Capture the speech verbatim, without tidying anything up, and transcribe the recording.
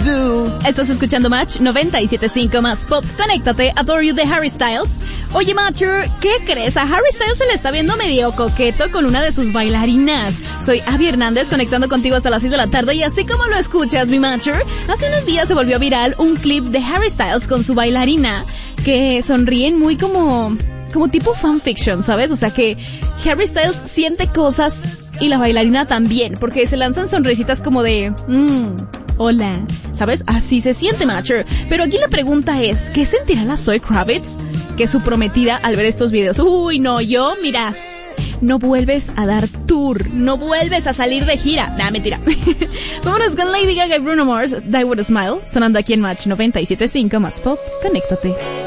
do. Estás escuchando Match noventa y siete punto cinco más Pop. Conéctate, Adore You de Harry Styles. Oye, Matcher, ¿qué crees? A Harry Styles se le está viendo medio coqueto con una de sus bailarinas. Soy Abby Hernández, conectando contigo hasta las seis de la tarde, y así como lo escuchas, mi Matcher, hace unos días se volvió viral un clip de Harry Styles con su bailarina, que sonríen muy como, como tipo fanfiction, ¿sabes? O sea que Harry Styles siente cosas y la bailarina también, porque se lanzan sonrisitas como de, mmm, hola, ¿sabes? Así se siente, Matcher. Pero aquí la pregunta es, ¿qué sentirá la Zoe Kravitz, que es su prometida, al ver estos videos? Uy, no, yo, mira, no vuelves a dar tour, no vuelves a salir de gira. Nah, mentira. Vámonos con Lady Gaga y Bruno Mars, Die With A Smile, sonando aquí en Match noventa y siete punto cinco más Pop. Conéctate.